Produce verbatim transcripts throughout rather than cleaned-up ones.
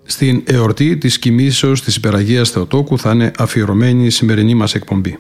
Στην εορτή της κοιμήσεως της Υπεραγίας Θεοτόκου θα είναι αφιερωμένη η σημερινή μας εκπομπή.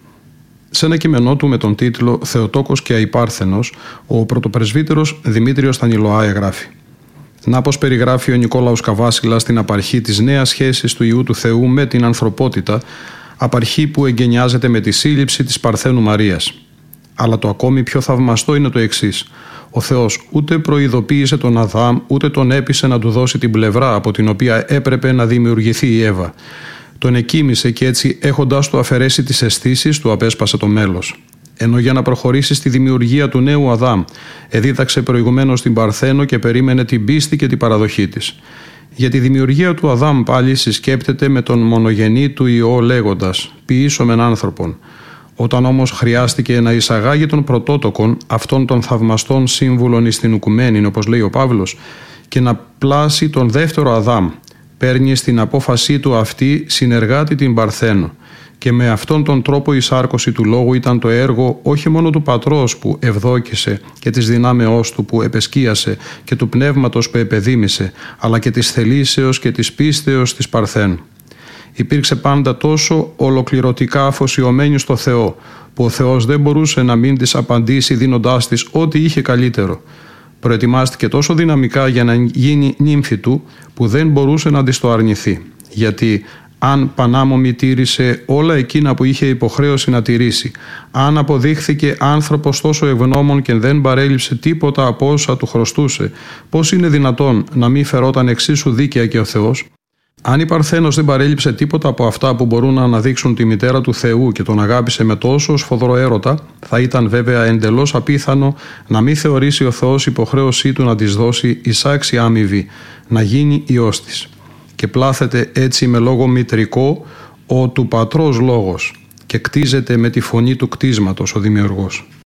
Σε ένα κείμενό του με τον τίτλο «Θεοτόκος και Αϊπάρθενος», ο πρωτοπρεσβύτερος Δημήτριος Στανιλοάε γράφει: «Να πως περιγράφει ο Νικόλαος Καβάσιλας την απαρχή της νέας σχέσης του Υιού του Θεού με την ανθρωπότητα, απαρχή που εγκαινιάζεται με τη σύλληψη της Παρθένου Μαρίας. Αλλά το ακόμη πιο θαυμαστό είναι το εξής. Ο Θεός ούτε προειδοποίησε τον Αδάμ, ούτε τον έπεισε να του δώσει την πλευρά από την οποία έπρεπε να δημιουργηθεί η Εύα. Τον εκοίμησε και έτσι, έχοντας του αφαιρέσει τις αισθήσεις, του απέσπασε το μέλος. Ενώ για να προχωρήσει στη δημιουργία του νέου Αδάμ, εδίδαξε προηγουμένως την Παρθένο και περίμενε την πίστη και την παραδοχή της. Για τη δημιουργία του Αδάμ πάλι συσκέπτεται με τον μονογενή του Υιό λέγοντας «Ποιήσομεν άνθρωπον». Όταν όμως χρειάστηκε να εισαγάγει τον πρωτότοκον, αυτόν των θαυμαστών σύμβουλων εις την ουκουμένην, όπως λέει ο Παύλος, και να πλάσει τον δεύτερο Αδάμ, παίρνει στην απόφασή του αυτή συνεργάτη την Παρθένο. Και με αυτόν τον τρόπο η σάρκωση του λόγου ήταν το έργο όχι μόνο του πατρός που ευδόκησε και της δυνάμεώς του που επεσκίασε και του πνεύματος που επεδήμησε, αλλά και της θελήσεως και της πίστεως της Παρθένου. Υπήρξε πάντα τόσο ολοκληρωτικά αφοσιωμένη στο Θεό, που ο Θεός δεν μπορούσε να μην της απαντήσει δίνοντάς της ό,τι είχε καλύτερο. Προετοιμάστηκε τόσο δυναμικά για να γίνει νύμφη του, που δεν μπορούσε να της το αρνηθεί. Γιατί αν πανάμωμη τήρησε όλα εκείνα που είχε υποχρέωση να τηρήσει, αν αποδείχθηκε άνθρωπος τόσο ευγνώμων και δεν παρέλειψε τίποτα από όσα του χρωστούσε, πώς είναι δυνατόν να μην φερόταν εξίσου δίκαια και ο Θεός? Αν η Παρθένος δεν παρέλειψε τίποτα από αυτά που μπορούν να αναδείξουν τη μητέρα του Θεού και τον αγάπησε με τόσο σφοδρό έρωτα, θα ήταν βέβαια εντελώς απίθανο να μην θεωρήσει ο Θεός υποχρέωσή του να της δώσει εισάξια αμοιβή, να γίνει υιός της. Και πλάθεται έτσι με λόγο μητρικό ο του πατρός λόγος και κτίζεται με τη φωνή του κτίσματος ο δημιουργός.